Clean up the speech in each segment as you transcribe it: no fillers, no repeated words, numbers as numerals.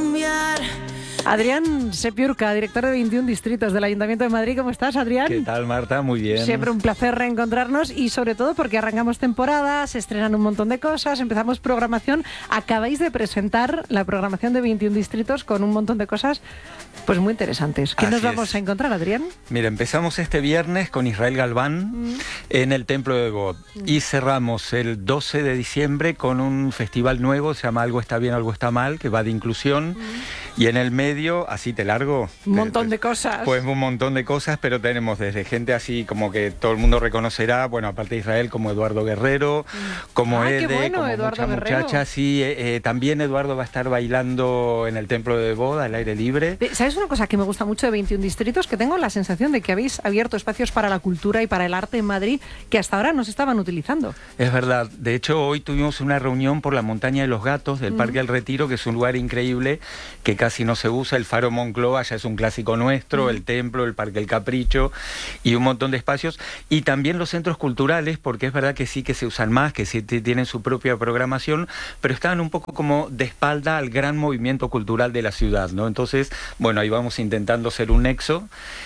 cambiar. Adrián Sepiurca, director de 21 distritos del Ayuntamiento de Madrid. ¿Cómo estás, Adrián? ¿Qué tal, Marta? Muy bien. Siempre un placer reencontrarnos y sobre todo porque arrancamos temporada, se estrenan un montón de cosas, empezamos programación. Acabáis de presentar la programación de 21 distritos con un montón de cosas pues muy interesantes. ¿Qué nos vamos a encontrar, Adrián? Mira, empezamos este viernes con Israel Galván en el Templo de Bod y cerramos el 12 de diciembre con un festival nuevo, se llama Algo está bien, algo está mal, que va de inclusión y en el medio, así te largo. Un montón de cosas. Pues un montón de cosas, pero tenemos desde gente así como que todo el mundo reconocerá, bueno, aparte de Israel, como Eduardo Guerrero, como Ede, qué bueno, como Eduardo mucha Guerrero. muchacha, sí, también Eduardo va a estar bailando en el Templo de Bod al aire libre. ¿Sabes una cosa que me gusta mucho de 21 distritos? Que tengo la sensación de que habéis abierto espacios para la cultura y para el arte en Madrid que hasta ahora no se estaban utilizando. Es verdad, de hecho hoy tuvimos una reunión por la Montaña de los Gatos del Parque del Retiro, que es un lugar increíble que casi no se usa, el Faro Moncloa ya es un clásico nuestro, el Templo, el Parque El Capricho y un montón de espacios, y también los centros culturales, porque es verdad que sí que se usan más, que sí tienen su propia programación, pero estaban un poco como de espalda al gran movimiento cultural de la ciudad, ¿no? Entonces, bueno, ahí vamos intentando ser un nexo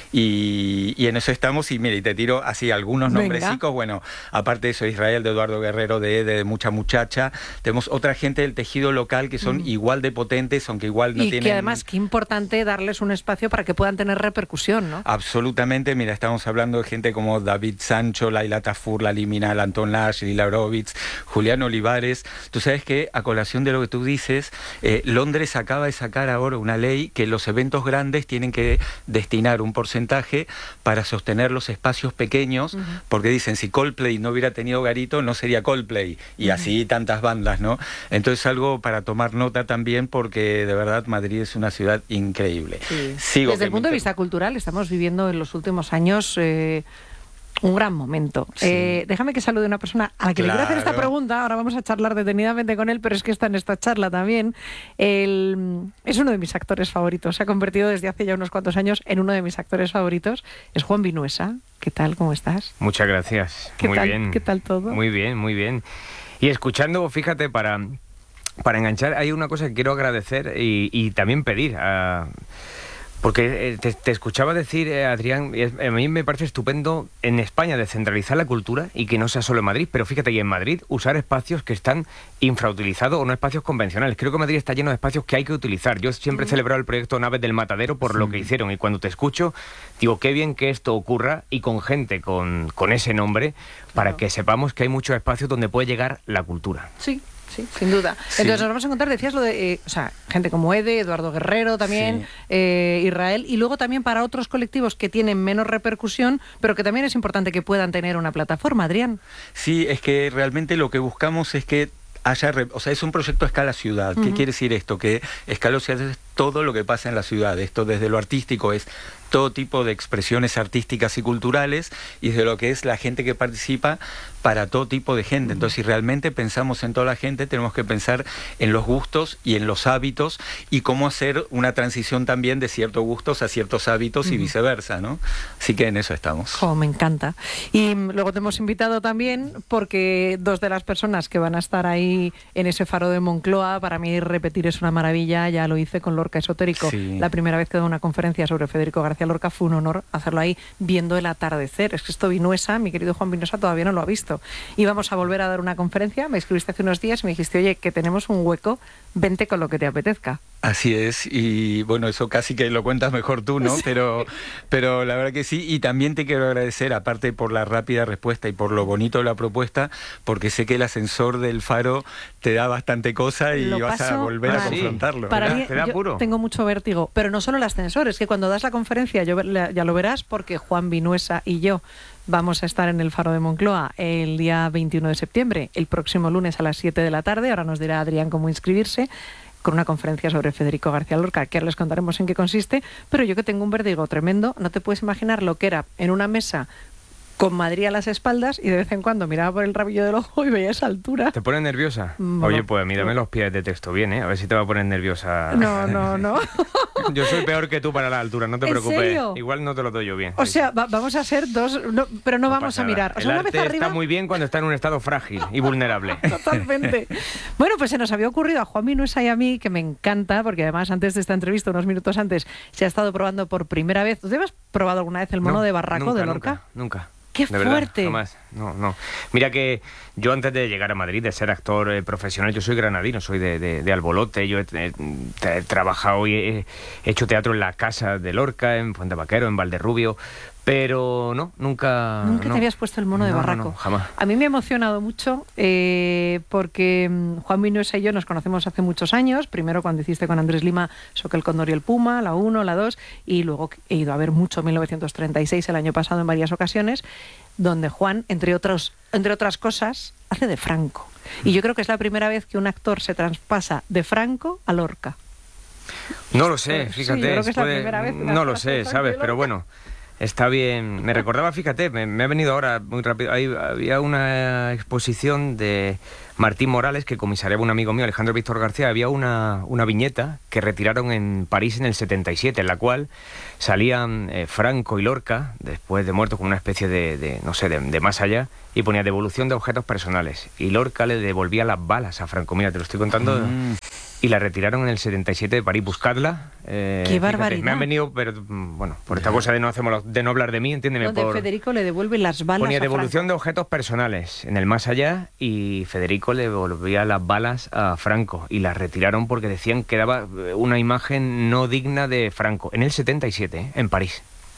y en eso estamos, y mira, y te tiro así algunos nombrecitos, bueno, aparte de eso, Israel, de Eduardo Guerrero, de Ede, de mucha muchacha, tenemos otra gente del tejido local que son igual de potentes, aunque igual no y tienen... que además, qué importante darles un espacio para que puedan tener repercusión, ¿no? Absolutamente, mira, estamos hablando de gente como David Sancho, Laila Tafur, La Liminal, Anton Lash, Lila Horowitz, Julián Olivares. Tú sabes que, a colación de lo que tú dices, Londres acaba de sacar ahora una ley que los eventos grandes tienen que destinar un porcentaje para sostener los espacios pequeños, porque dicen, si Coldplay no hubiera tenido garito, no sería Coldplay, y así tantas bandas, ¿no? Entonces algo para tomar nota también, porque de verdad Madrid es una ciudad increíble. Sí. Desde el punto de vista cultural, estamos viviendo en los últimos años un gran momento. Sí. Déjame que salude a una persona a la que le quiero hacer esta pregunta. Ahora vamos a charlar detenidamente con él, pero es que está en esta charla también. Es uno de mis actores favoritos. Se ha convertido desde hace ya unos cuantos años en uno de mis actores favoritos. Es Juan Vinuesa. ¿Qué tal? ¿Cómo estás? Muchas gracias. Muy bien. ¿Qué tal todo? Muy bien, muy bien. Y escuchando, fíjate, para enganchar, hay una cosa que quiero agradecer y también pedir porque te escuchaba decir, Adrián, a mí me parece estupendo en España descentralizar la cultura y que no sea solo en Madrid, pero fíjate, y en Madrid usar espacios que están infrautilizados o no espacios convencionales. Creo que Madrid está lleno de espacios que hay que utilizar. Yo siempre he celebrado el proyecto Naves del Matadero por lo que hicieron, y cuando te escucho, digo, qué bien que esto ocurra y con gente con ese nombre, para que sepamos que hay muchos espacios donde puede llegar la cultura. Sí. Sí, sin duda. Sí. Entonces nos vamos a encontrar, decías lo de, gente como Ede, Eduardo Guerrero también, Israel, y luego también para otros colectivos que tienen menos repercusión, pero que también es importante que puedan tener una plataforma, Adrián. Sí, es que realmente lo que buscamos es que es un proyecto a escala ciudad. ¿Qué quiere decir esto? Que escala ciudad es todo lo que pasa en la ciudad. Esto desde lo artístico es todo tipo de expresiones artísticas y culturales, y de lo que es la gente que participa para todo tipo de gente. Entonces, si realmente pensamos en toda la gente, tenemos que pensar en los gustos y en los hábitos, y cómo hacer una transición también de ciertos gustos a ciertos hábitos y viceversa, ¿no? Así que en eso estamos. Oh, me encanta. Y luego te hemos invitado también porque dos de las personas que van a estar ahí en ese faro de Moncloa, para mí repetir es una maravilla. Ya lo hice con Lorca Esotérico. Sí. La primera vez que doy una conferencia sobre Federico García Lorca fue un honor hacerlo ahí viendo el atardecer. Es que esto Vinuesa, mi querido Juan Vinuesa, todavía no lo ha visto. Y vamos a volver a dar una conferencia. Me escribiste hace unos días y me dijiste, oye, que tenemos un hueco, vente con lo que te apetezca. Así es, y bueno, eso casi que lo cuentas mejor tú, ¿no? Pero la verdad que sí, y también te quiero agradecer, aparte por la rápida respuesta y por lo bonito de la propuesta, porque sé que el ascensor del faro te da bastante cosa y vas a volver a confrontarlo. Para mí, yo tengo mucho vértigo, pero no solo el ascensor, es que cuando das la conferencia, ya lo verás, porque Juan Vinuesa y yo vamos a estar en el Faro de Moncloa el día 21 de septiembre, el próximo lunes a las 7 de la tarde, ahora nos dirá Adrián cómo inscribirse, con una conferencia sobre Federico García Lorca, que ahora les contaremos en qué consiste, pero yo que tengo un vértigo tremendo, no te puedes imaginar lo que era en una mesa con Madrid a las espaldas y de vez en cuando miraba por el rabillo del ojo y veía esa altura. ¿Te pones nerviosa? Oye, pues mírame los pies de texto bien, ¿eh? A ver si te va a poner nerviosa. No. Yo soy peor que tú para la altura, no te preocupes. ¿Serio? Igual no te lo doy yo bien. O sea, vamos a ser dos, pero no vamos a mirar. O sea, el una arte vez arriba... está muy bien cuando está en un estado frágil y vulnerable. Totalmente. Bueno, pues se nos había ocurrido a Juan Minuesa y a mí, que me encanta, porque además antes de esta entrevista, unos minutos antes, se ha estado probando por primera vez. ¿Tú te has probado alguna vez el mono de Barraco de Lorca? Nunca. ¡Qué de fuerte! Verdad, jamás. No. Mira que yo antes de llegar a Madrid, de ser actor profesional, yo soy granadino, soy de Albolote, yo he trabajado y he hecho teatro en la Casa de Lorca, en Fuente Vaquero, en Valderrubio, pero nunca... ¿Nunca te habías puesto el mono de Barraco? No, jamás. A mí me ha emocionado mucho porque Juan Minuesa y yo nos conocemos hace muchos años, primero cuando hiciste con Andrés Lima Soque el Cóndor y el Puma, la 1, la 2, y luego he ido a ver mucho 1936 el año pasado en varias ocasiones, donde Juan, entre otras cosas, hace de Franco. Y yo creo que es la primera vez que un actor se traspasa de Franco a Lorca. No lo sé, fíjate. Sí, yo creo que es la primera vez. No lo sé, ¿sabes? Pero bueno, está bien. Me recordaba, fíjate, me ha venido ahora muy rápido. Había una exposición de Martín Morales que comisariaba un amigo mío, Alejandro Víctor García. Había una viñeta que retiraron en París en el 77, en la cual salían Franco y Lorca, después de muertos, con una especie de más allá, y ponía devolución de objetos personales. Y Lorca le devolvía las balas a Franco. Mira, te lo estoy contando. Y la retiraron en el 77 de París. Buscadla. ¡Qué barbaridad! Me han venido, pero bueno, por esta cosa de no hablar de mí, entiéndeme. Donde Federico le devuelve las balas ponía a devolución de objetos personales en el más allá, y Federico le devolvía las balas a Franco. Y las retiraron porque decían que daba una imagen no digna de Franco. En el 77, en París.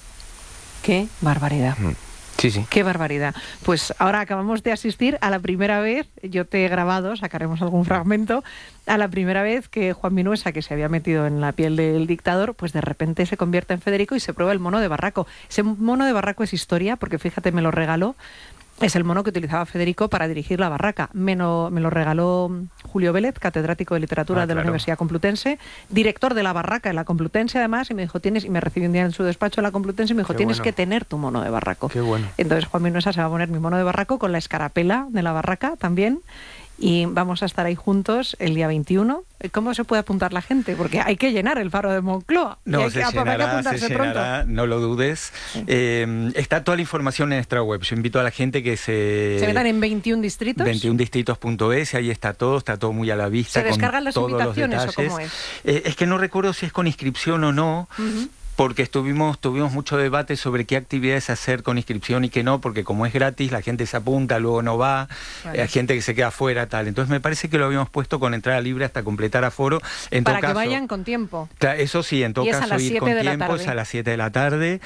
¡Qué barbaridad! Sí. ¡Qué barbaridad! Pues ahora acabamos de asistir a la primera vez, yo te he grabado, sacaremos algún fragmento, a la primera vez que Juan Minuesa, que se había metido en la piel del dictador, pues de repente se convierte en Federico y se prueba el mono de Barraco. Ese mono de Barraco es historia, porque fíjate, me lo regaló. Es el mono que utilizaba Federico para dirigir la barraca. Me lo regaló Julio Vélez, catedrático de literatura de la Universidad Complutense, director de la barraca en la Complutense además, y me dijo, y me recibió un día en su despacho en la Complutense y me dijo, tienes que tener tu mono de Barraco. Qué bueno. Entonces Juan Minuesa se va a poner mi mono de Barraco con la escarapela de la barraca también, y vamos a estar ahí juntos el día 21. ¿Cómo se puede apuntar la gente? Porque hay que llenar el faro de Moncloa. No, se llenará, no lo dudes. Sí. Está toda la información en nuestra web. Yo invito a la gente que se metan en 21 distritos. 21distritos.es, ahí está todo muy a la vista. ¿Se descargan las invitaciones o cómo es? Es que no recuerdo si es con inscripción o no. Porque tuvimos mucho debate sobre qué actividades hacer con inscripción y qué no, porque como es gratis, la gente se apunta, luego no va, hay gente que se queda fuera, tal. Entonces me parece que lo habíamos puesto con entrada libre hasta completar aforo. Para que vayan con tiempo. Eso sí, en todo caso ir con tiempo, es a las 7 de la tarde.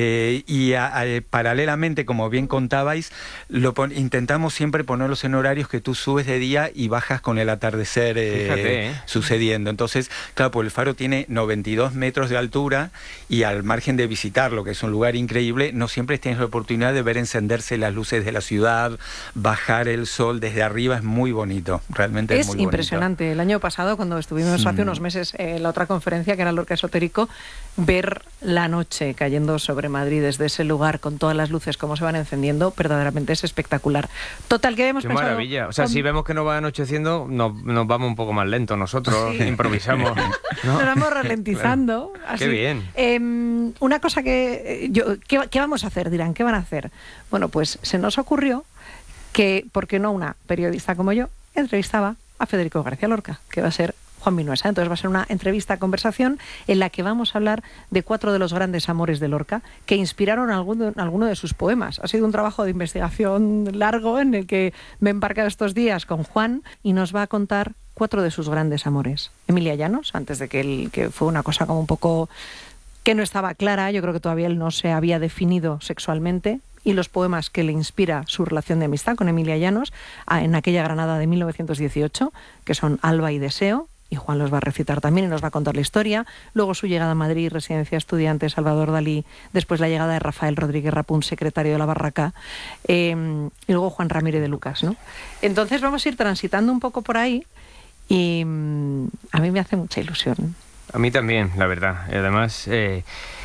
Y paralelamente, como bien contabais, intentamos siempre ponerlos en horarios que tú subes de día y bajas con el atardecer sucediendo. Entonces, claro, pues el faro tiene 92 metros de altura, y al margen de visitarlo, que es un lugar increíble, no siempre tienes la oportunidad de ver encenderse las luces de la ciudad, bajar el sol desde arriba, es muy bonito, realmente es muy impresionante. bonito. El año pasado, cuando estuvimos hace unos meses en la otra conferencia, que era Lorca Esotérico, ver la noche cayendo sobre Madrid desde ese lugar, con todas las luces, cómo se van encendiendo, verdaderamente es espectacular. Total, que hemos pensado... ¡Qué maravilla! O sea, si vemos que no va anocheciendo, nos vamos un poco más lento nosotros, improvisamos. ¿No? Nos vamos ralentizando. Así. ¡Qué bien! Una cosa ¿qué vamos a hacer? Dirán, ¿qué van a hacer? Bueno, pues se nos ocurrió que, ¿por qué no una periodista como yo entrevistaba a Federico García Lorca, que va a ser Juan Minuesa? Entonces va a ser una entrevista-conversación en la que vamos a hablar de 4 de los grandes amores de Lorca que inspiraron alguno de sus poemas. Ha sido un trabajo de investigación largo en el que me he embarcado estos días con Juan y nos va a contar 4 de sus grandes amores. Emilia Llanos, antes de que fue una cosa como un poco que no estaba clara, yo creo que todavía él no se había definido sexualmente, y los poemas que le inspira su relación de amistad con Emilia Llanos en aquella Granada de 1918, que son Alba y Deseo, y Juan los va a recitar también y nos va a contar la historia. Luego su llegada a Madrid, residencia estudiante, Salvador Dalí, después la llegada de Rafael Rodríguez Rapún, secretario de la barraca, y luego Juan Ramírez de Lucas, ¿no? Entonces vamos a ir transitando un poco por ahí y a mí me hace mucha ilusión. A mí también, la verdad. Además,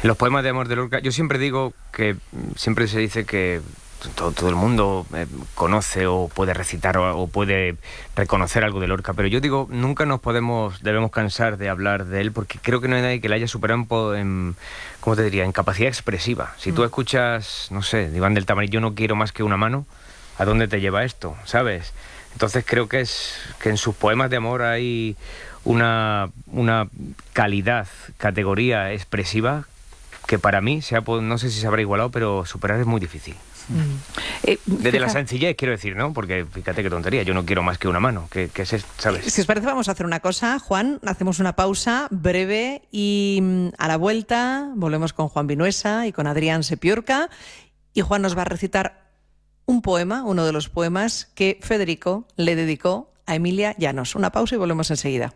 Los poemas de amor de Lorca, yo siempre digo que, siempre se dice que todo el mundo conoce o puede recitar o puede reconocer algo de Lorca, pero yo digo, nunca debemos cansar de hablar de él, porque creo que no hay nadie que le haya superado en ¿cómo te diría?, en capacidad expresiva. Si tú escuchas, no sé, de Iván del Tamarit, yo no quiero más que una mano, ¿a dónde te lleva esto?, ¿sabes? Entonces creo que en sus poemas de amor hay una calidad, categoría expresiva que para mí, no sé si se habrá igualado, pero superar es muy difícil. Desde la sencillez, quiero decir, ¿no? Porque fíjate qué tontería, yo no quiero más que una mano, ¿sabes? Si os parece, vamos a hacer una cosa, Juan, hacemos una pausa breve y a la vuelta volvemos con Juan Vinuesa y con Adrián Sepiorca, y Juan nos va a recitar un poema, uno de los poemas que Federico le dedicó a Emilia Llanos. Una pausa y volvemos enseguida.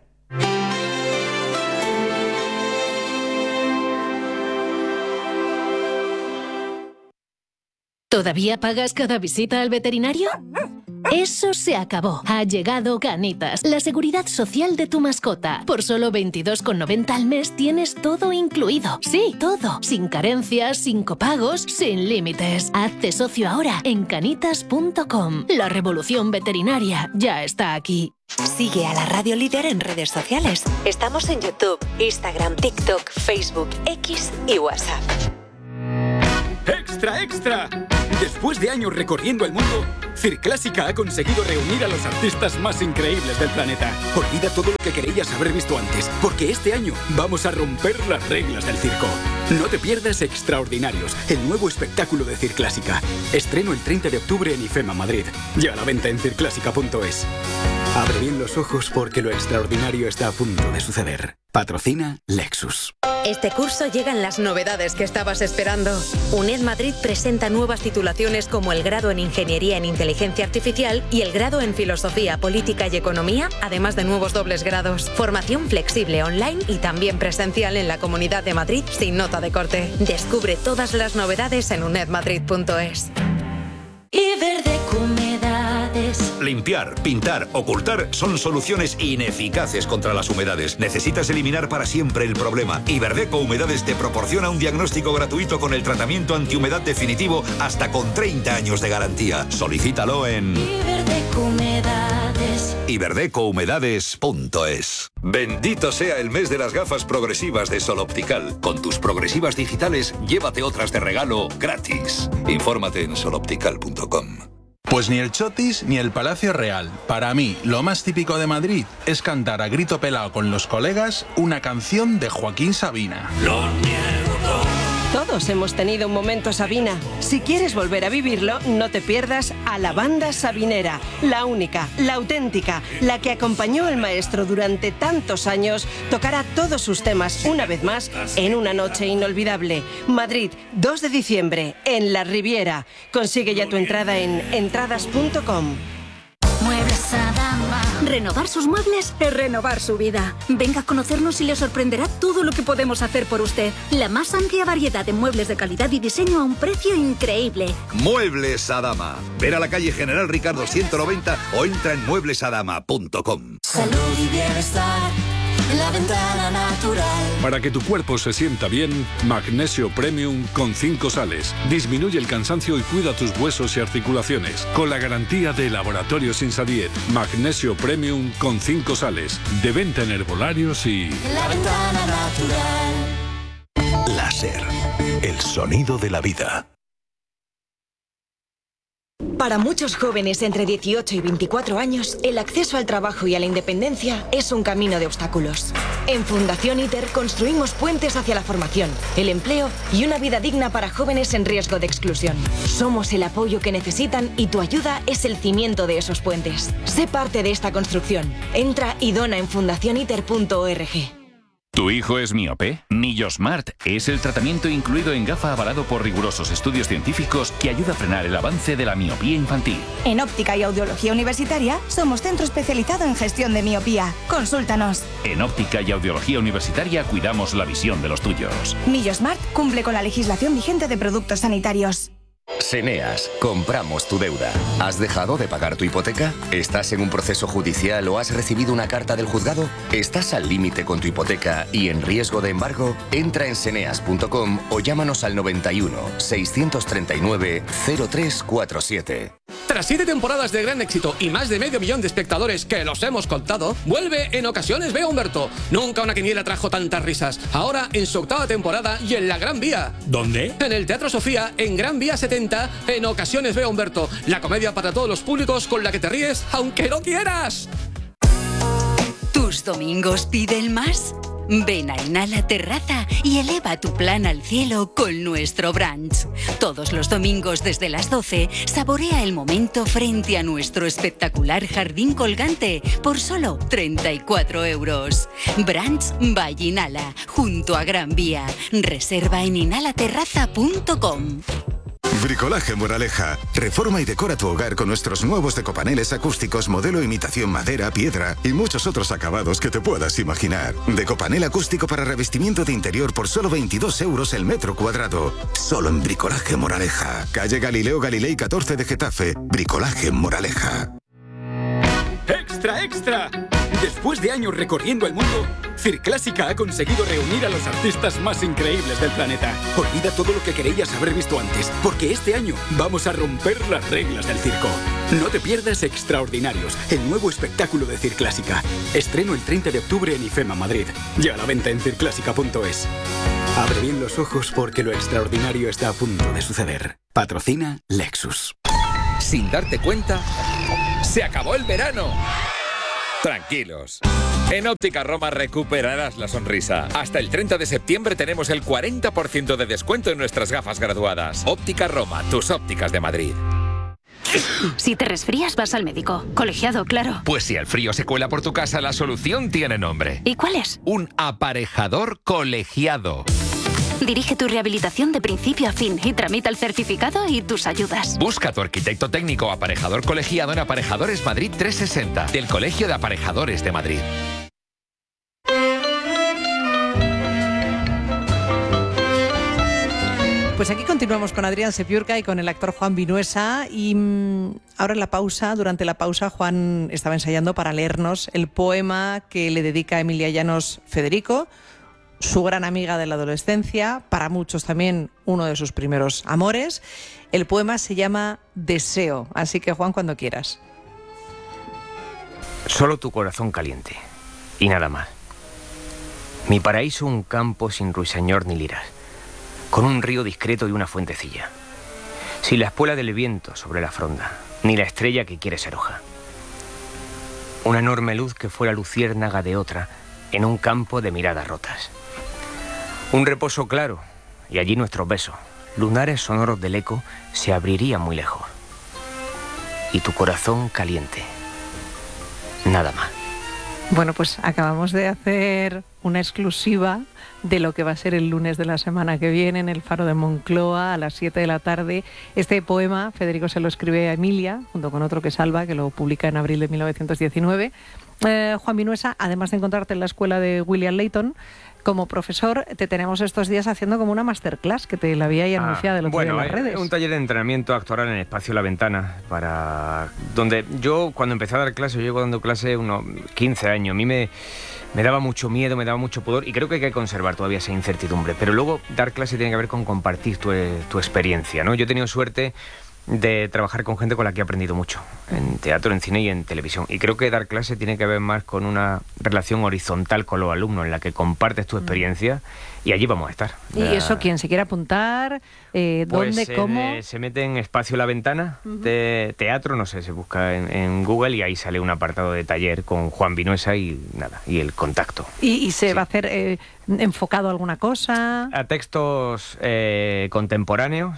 ¿Todavía pagas cada visita al veterinario? Eso se acabó. Ha llegado Canitas, la seguridad social de tu mascota. Por solo 22,90 al mes tienes todo incluido. Sí, todo. Sin carencias, sin copagos, sin límites. Hazte socio ahora en canitas.com. La revolución veterinaria ya está aquí. Sigue a la Radio Líder en redes sociales. Estamos en YouTube, Instagram, TikTok, Facebook, X y WhatsApp. ¡Extra, extra! Después de años recorriendo el mundo, Circlásica ha conseguido reunir a los artistas más increíbles del planeta. Olvida todo lo que creías haber visto antes, porque este año vamos a romper las reglas del circo. No te pierdas Extraordinarios, el nuevo espectáculo de Circlásica. Estreno el 30 de octubre en IFEMA Madrid. Ya a la venta en circlásica.es. Abre bien los ojos porque lo extraordinario está a punto de suceder. Patrocina Lexus. Este curso llegan las novedades que estabas esperando. UNED Madrid presenta nuevas titulaciones como el grado en Ingeniería en Inteligencia Artificial y el grado en Filosofía, Política y Economía, además de nuevos dobles grados. Formación flexible online y también presencial en la Comunidad de Madrid sin nota de corte. Descubre todas las novedades en unedmadrid.es. Limpiar, pintar, ocultar son soluciones ineficaces contra las humedades. Necesitas eliminar para siempre el problema. Iberdeco Humedades te proporciona un diagnóstico gratuito con el tratamiento antihumedad definitivo hasta con 30 años de garantía. Solicítalo en iberdecouhumedades.es. Bendito sea el mes de las gafas progresivas de Sol Optical. Con tus progresivas digitales, llévate otras de regalo gratis. Infórmate en soloptical.com. Pues ni el Chotis ni el Palacio Real. Para mí, lo más típico de Madrid es cantar a grito pelado con los colegas una canción de Joaquín Sabina. Lo niego todo. Todos hemos tenido un momento Sabina. Si quieres volver a vivirlo, no te pierdas a la banda sabinera, la única, la auténtica, la que acompañó al maestro durante tantos años, tocará todos sus temas una vez más en una noche inolvidable. Madrid, 2 de diciembre, en La Riviera. Consigue ya tu entrada en entradas.com. Muebles Adama. Renovar sus muebles es renovar su vida. Venga a conocernos y le sorprenderá todo lo que podemos hacer por usted. La más amplia variedad de muebles de calidad y diseño a un precio increíble. Muebles Adama. Ver a la calle General Ricardo 190 o entra en mueblesadama.com. Salud y bienestar. La ventana natural. Para que tu cuerpo se sienta bien, Magnesio Premium con 5 sales. Disminuye el cansancio y cuida tus huesos y articulaciones. Con la garantía de Laboratorios Insadiet. Magnesio Premium con 5 sales. De venta en herbolarios y... La ventana natural. Láser. El sonido de la vida. Para muchos jóvenes entre 18 y 24 años, el acceso al trabajo y a la independencia es un camino de obstáculos. En Fundación ITER construimos puentes hacia la formación, el empleo y una vida digna para jóvenes en riesgo de exclusión. Somos el apoyo que necesitan y tu ayuda es el cimiento de esos puentes. Sé parte de esta construcción. Entra y dona en fundacioniter.org. ¿Tu hijo es miope? Millosmart es el tratamiento incluido en gafa avalado por rigurosos estudios científicos que ayuda a frenar el avance de la miopía infantil. En Óptica y Audiología Universitaria somos centro especializado en gestión de miopía. Consúltanos. En Óptica y Audiología Universitaria cuidamos la visión de los tuyos. Millosmart cumple con la legislación vigente de productos sanitarios. Seneas, compramos tu deuda. ¿Has dejado de pagar tu hipoteca? ¿Estás en un proceso judicial o has recibido una carta del juzgado? ¿Estás al límite con tu hipoteca y en riesgo de embargo? Entra en seneas.com o llámanos al 91 639 0347. Tras 7 temporadas de gran éxito y más de 500.000 de espectadores que los hemos contado, vuelve En Ocasiones Veo a Humberto. Nunca una quiniela trajo tantas risas. Ahora en su 8ª temporada y en la Gran Vía. ¿Dónde? En el Teatro Sofía, en Gran Vía 70, En Ocasiones Veo a Humberto. La comedia para todos los públicos con la que te ríes aunque no quieras. ¿Tus domingos piden más? Ven a Inhala Terraza y eleva tu plan al cielo con nuestro brunch. Todos los domingos desde las 12, saborea el momento frente a nuestro espectacular jardín colgante por solo 34 €. Brunch by Inhala, junto a Gran Vía. Reserva en inhalaterraza.com. Bricolaje Moraleja. Reforma y decora tu hogar con nuestros nuevos decopaneles acústicos modelo imitación madera, piedra y muchos otros acabados que te puedas imaginar. Decopanel acústico para revestimiento de interior por solo 22 € el metro cuadrado. Solo en Bricolaje Moraleja. Calle Galileo Galilei 14 de Getafe. Bricolaje Moraleja. ¡Extra, extra! Después de años recorriendo el mundo, Circlásica ha conseguido reunir a los artistas más increíbles del planeta. Olvida todo lo que querías haber visto antes, porque este año vamos a romper las reglas del circo. No te pierdas Extraordinarios, el nuevo espectáculo de Circlásica. Estreno el 30 de octubre en IFEMA Madrid. Ya a la venta en circlásica.es. Abre bien los ojos porque lo extraordinario está a punto de suceder. Patrocina Lexus. Sin darte cuenta, ¡se acabó el verano! Tranquilos. En Óptica Roma recuperarás la sonrisa. Hasta el 30 de septiembre tenemos el 40% de descuento en nuestras gafas graduadas. Óptica Roma, tus ópticas de Madrid. Si te resfrías, vas al médico. Colegiado, claro. Pues si el frío se cuela por tu casa, la solución tiene nombre. ¿Y cuál es? Un aparejador colegiado. Dirige tu rehabilitación de principio a fin y tramita el certificado y tus ayudas. Busca a tu arquitecto técnico o aparejador colegiado en Aparejadores Madrid 360, del Colegio de Aparejadores de Madrid. Pues aquí continuamos con Adrián Sepiurca y con el actor Juan Vinuesa y ahora durante la pausa, Juan estaba ensayando para leernos el poema que le dedica a Emilia Llanos Federico, su gran amiga de la adolescencia, para muchos también uno de sus primeros amores. El poema se llama Deseo, así que Juan, cuando quieras. Solo tu corazón caliente, y nada más. Mi paraíso un campo sin ruiseñor ni liras, con un río discreto y una fuentecilla, sin la espuela del viento sobre la fronda, ni la estrella que quiere ser hoja. Una enorme luz que fuera luciérnaga de otra, en un campo de miradas rotas. Un reposo claro, y allí nuestros besos, lunares sonoros del eco, se abrirían muy lejos. Y tu corazón caliente. Nada más. Bueno, pues acabamos de hacer una exclusiva de lo que va a ser el lunes de la semana que viene en el Faro de Moncloa a las 7 de la tarde. Este poema, Federico se lo escribe a Emilia, junto con otro que es Alba, que lo publica en abril de 1919. Juan Vinuesa, además de encontrarte en la escuela de William Layton, como profesor, te tenemos estos días haciendo como una masterclass, que te la había ahí anunciado el otro día en las redes. Un taller de entrenamiento actoral en el espacio La Ventana, donde yo, cuando empecé a dar clases, yo llevo dando clases unos 15 años, a mí me daba mucho miedo, me daba mucho pudor, y creo que hay que conservar todavía esa incertidumbre, pero luego dar clase tiene que ver con compartir tu experiencia, ¿no? Yo he tenido suerte de trabajar con gente con la que he aprendido mucho, en teatro, en cine y en televisión. Y creo que dar clase tiene que ver más con una relación horizontal con los alumnos, en la que compartes tu experiencia, y allí vamos a estar. ¿Y eso quien se quiera apuntar? ¿Dónde, cómo? Se mete en Espacio La Ventana, de teatro, no sé, se busca en Google y ahí sale un apartado de taller con Juan Vinuesa y el contacto. ¿Y se va a hacer enfocado a alguna cosa? A textos contemporáneos,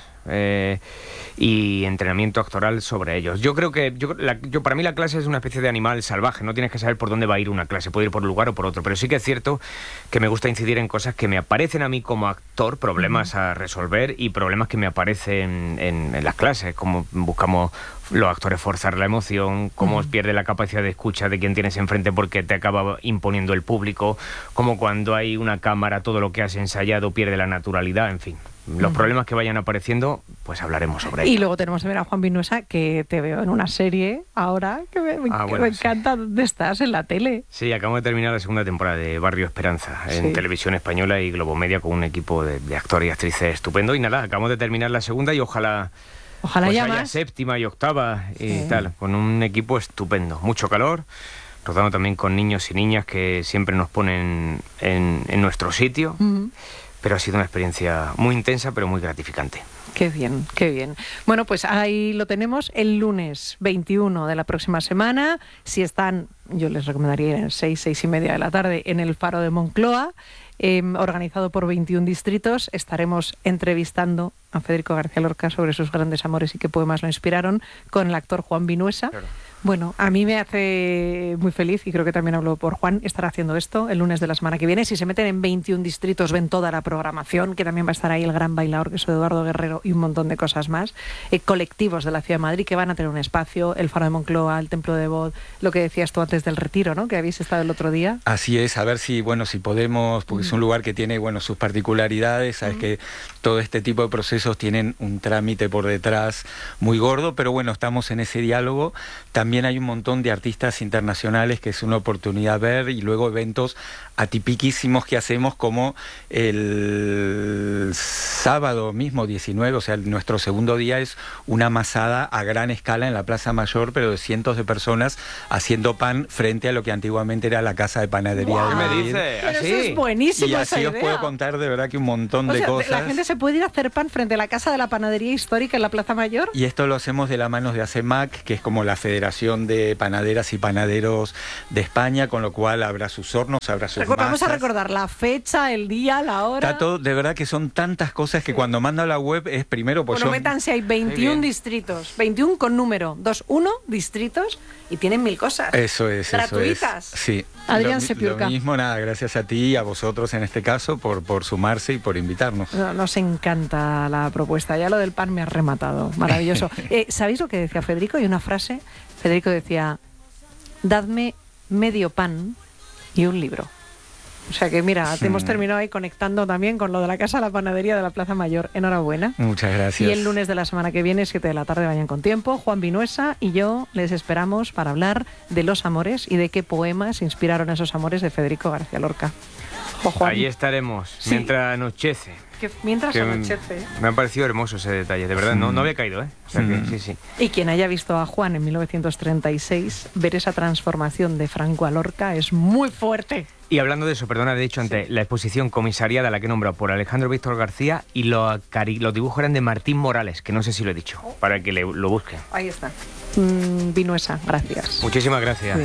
y entrenamiento actoral sobre ellos. Yo creo que para mí la clase es una especie de animal salvaje, no tienes que saber por dónde va a ir una clase, puede ir por un lugar o por otro, pero sí que es cierto que me gusta incidir en cosas que me aparecen a mí como actor, problemas a resolver y problemas que me aparecen en las clases, como buscamos los actores forzar la emoción, cómo pierde la capacidad de escucha de quien tienes enfrente porque te acaba imponiendo el público, como cuando hay una cámara todo lo que has ensayado pierde la naturalidad, en fin. los problemas que vayan apareciendo, pues hablaremos sobre ello. Y luego tenemos también a Juan Vinuesa, que te veo en una serie ahora, que me encanta. ¿Dónde estás? ¿En la tele? Sí, acabamos de terminar la segunda temporada de Barrio Esperanza, en Televisión Española y Globomedia, con un equipo de actores y actrices estupendo. Y nada, acabamos de terminar la segunda y ojalá pues ya haya más. Séptima y octava y tal, con un equipo estupendo. Mucho calor, rodando también con niños y niñas que siempre nos ponen en nuestro sitio. Pero ha sido una experiencia muy intensa, pero muy gratificante. Qué bien, qué bien. Bueno, pues ahí lo tenemos el lunes 21 de la próxima semana. Si están, yo les recomendaría ir a 6 y media de la tarde en el Faro de Moncloa, organizado por 21 distritos. Estaremos entrevistando a Federico García Lorca sobre sus grandes amores y qué poemas lo inspiraron, con el actor Juan Vinuesa. Claro. Bueno, a mí me hace muy feliz, y creo que también hablo por Juan, estar haciendo esto el lunes de la semana que viene. Si se meten en 21 distritos, ven toda la programación, que también va a estar ahí el Gran Bailaor, que es Eduardo Guerrero, y un montón de cosas más. Colectivos de la Ciudad de Madrid que van a tener un espacio, el Faro de Moncloa, el Templo de Bod, lo que decías tú antes del retiro, ¿no?, que habéis estado el otro día. Así es, a ver si podemos, porque es un lugar que tiene, sus particularidades, sabes que todo este tipo de procesos tienen un trámite por detrás muy gordo, pero estamos en ese diálogo. También hay un montón de artistas internacionales que es una oportunidad ver, y luego eventos atipiquísimos que hacemos, como el sábado mismo 19, o sea, nuestro segundo día es una masada a gran escala en la Plaza Mayor, pero de cientos de personas haciendo pan frente a lo que antiguamente era la Casa de Panadería de Madrid. Pero eso es buenísimo. Y así os puedo contar de verdad que un montón de cosas. La gente se puede ir a hacer pan frente a la Casa de la Panadería Histórica en la Plaza Mayor. Y esto lo hacemos de la mano de ACEMAC, que es como la Federación de Panaderas y Panaderos de España, con lo cual habrá sus hornos, habrá sus masas. Vamos a recordar la fecha, el día, la hora. Está todo, de verdad que son tantas cosas que cuando mando a la web es primero... métanse, hay 21 distritos, 21 con número, 21 distritos, y tienen 1000 cosas. Eso es. Gratuitas. Sí. Adrián Sepiurka. Lo mismo, gracias a ti y a vosotros en este caso por sumarse y por invitarnos. Nos encanta la propuesta, ya lo del pan me ha rematado, maravilloso. ¿Sabéis lo que decía Federico? Hay una frase, Federico decía: dadme medio pan y un libro. O sea que mira, te hemos terminado ahí conectando también con lo de la Casa de la Panadería de la Plaza Mayor. Enhorabuena. Muchas gracias. Y el lunes de la semana que viene, 7 de la tarde, vayan con tiempo. Juan Vinuesa y yo les esperamos para hablar de los amores y de qué poemas inspiraron esos amores de Federico García Lorca. Ahí estaremos, mientras anochece. Mientras anochece. Me ha parecido hermoso ese detalle, de verdad, no había caído, ¿eh? O sea que, sí. Y quien haya visto a Juan en 1936, ver esa transformación de Franco a Lorca es muy fuerte. Y hablando de eso, perdona, de hecho, ante la exposición comisariada, la que he nombrado por Alejandro Víctor García, y los dibujos eran de Martín Morales, que no sé si lo he dicho, para que lo busquen. Ahí está. Vinuesa, gracias. Muchísimas gracias.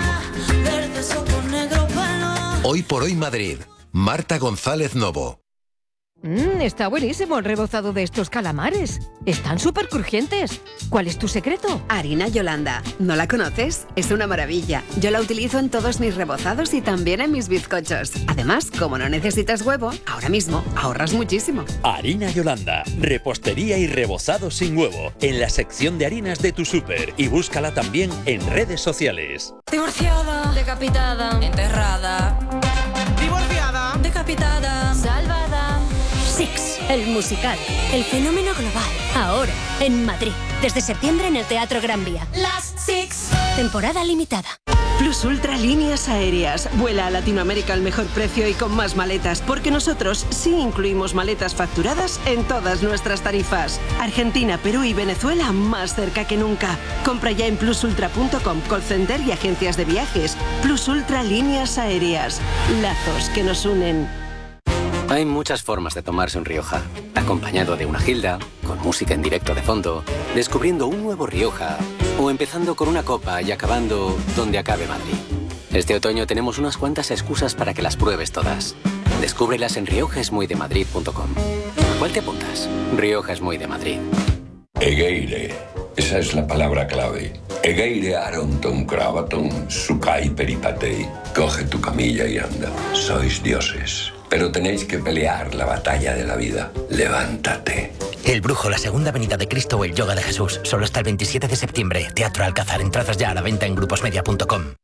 Hoy por hoy Madrid. Marta González Novo. Está buenísimo el rebozado de estos calamares. Están súper crujientes. ¿Cuál es tu secreto? Harina Yolanda. ¿No la conoces? Es una maravilla. Yo la utilizo en todos mis rebozados y también en mis bizcochos. Además, como no necesitas huevo, ahora mismo ahorras muchísimo. Harina Yolanda. Repostería y rebozado sin huevo. En la sección de harinas de tu súper. Y búscala también en redes sociales. Divorciada, decapitada, enterrada. Divorciada, decapitada, salvada. Six, el musical, el fenómeno global, ahora en Madrid, desde septiembre en el Teatro Gran Vía. Las Six. Temporada limitada. Plus Ultra Líneas Aéreas. Vuela a Latinoamérica al mejor precio y con más maletas, porque nosotros sí incluimos maletas facturadas en todas nuestras tarifas. Argentina, Perú y Venezuela más cerca que nunca. Compra ya en plusultra.com, call center y agencias de viajes. Plus Ultra Líneas Aéreas. Lazos que nos unen. Hay muchas formas de tomarse un Rioja. Acompañado de una gilda, con música en directo de fondo, descubriendo un nuevo Rioja, o empezando con una copa y acabando donde acabe Madrid. Este otoño tenemos unas cuantas excusas para que las pruebes todas. Descúbrelas en riojaesmuydemadrid.com. ¿A cuál te apuntas? Rioja es muy de Madrid. Egeire. Esa es la palabra clave. Egeire aronton cravaton sukai peripatei. Coge tu camilla y anda. Sois dioses. Pero tenéis que pelear la batalla de la vida. Levántate. El Brujo, la segunda venida de Cristo o el Yoga de Jesús. Solo hasta el 27 de septiembre. Teatro Alcázar. Entradas ya a la venta en gruposmedia.com.